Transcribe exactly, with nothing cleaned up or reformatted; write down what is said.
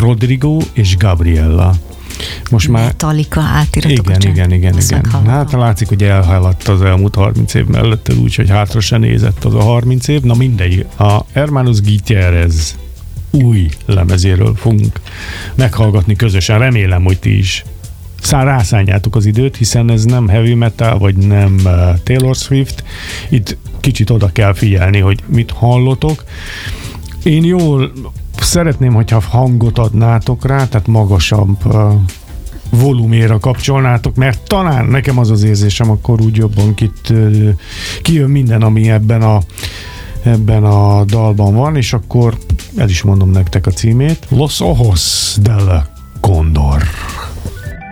Rodrigo és Gabriella. Most már... Metallica átiratok. Igen, igen, igen, igen. Hát látszik, hogy elhaladt az elmúlt harminc év mellett, úgyhogy hátra se nézett az a harminc év. Na mindegy, a Hermanos Gutierrez új lemezéről fogunk meghallgatni közösen. Remélem, hogy ti is szá rászánjátok az időt, hiszen ez nem heavy metal, vagy nem uh, Taylor Swift. Itt kicsit oda kell figyelni, hogy mit hallotok. Én jól szeretném, hogyha hangot adnátok rá, tehát magasabb uh, voluméra kapcsolnátok, mert talán nekem az az érzésem, akkor úgy jobban kit, uh, kijön minden, ami ebben a ebben a dalban van, és akkor el is mondom nektek a címét. Los Ojos del Condor.